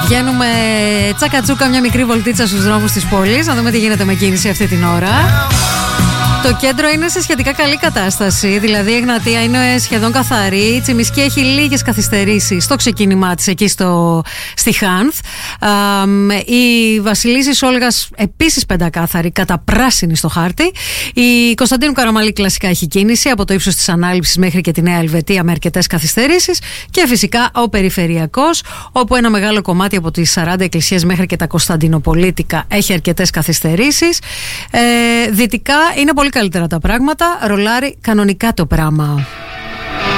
Βγαίνουμε τσακατσούκα μια μικρή βολτίτσα στους δρόμους της πόλης, να δούμε τι γίνεται με κίνηση αυτή την ώρα. Το κέντρο είναι σε σχετικά καλή κατάσταση, δηλαδή η Εγνατία είναι σχεδόν καθαρή. Η Τσιμισκή έχει λίγες καθυστερήσεις στο ξεκίνημά της εκεί στη Χάνθ. Η Βασιλίσσης Όλγας επίσης πεντακάθαρη, κατά πράσινη στο χάρτη. Η Κωνσταντίνου Καραμαλή κλασικά έχει κίνηση από το ύψος της Ανάληψης μέχρι και τη Νέα Ελβετία με αρκετές καθυστερήσεις. Και φυσικά ο Περιφερειακός, όπου ένα μεγάλο κομμάτι από τις 40 εκκλησίες μέχρι και τα Κωνσταντινοπολίτικα έχει αρκετές καθυστερήσεις. Δυτικά είναι πολύ καλύτερα τα πράγματα, ρολάρει κανονικά το πράγμα.